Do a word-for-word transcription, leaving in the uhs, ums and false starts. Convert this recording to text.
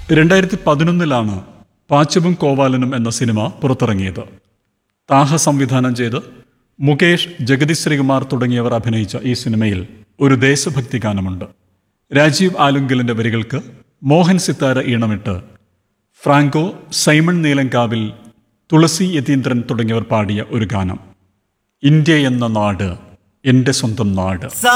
രണ്ടായിരത്തി പതിനൊന്നിലാണ് പാച്ചവും കോവാലനും എന്ന സിനിമ പുറത്തിറങ്ങിയത്. താഹ സംവിധാനം ചെയ്ത് മുകേഷ്, ജഗതി ശ്രീകുമാർ തുടങ്ങിയവർ അഭിനയിച്ച ഈ സിനിമയിൽ ഒരു ദേശഭക്തി ഗാനമുണ്ട്. രാജീവ് ആലുങ്കലിന്റെ വരികൾക്ക് മോഹൻ സിത്താര ഈണമിട്ട് ഫ്രാങ്കോ, സൈമൺ നീലങ്കാവിൽ, തുളസി യതീന്ദ്രൻ തുടങ്ങിയവർ പാടിയ ഒരു ഗാനം. ഇന്ത്യ എന്ന നാട് എൻ്റെ സ്വന്തം നാട്.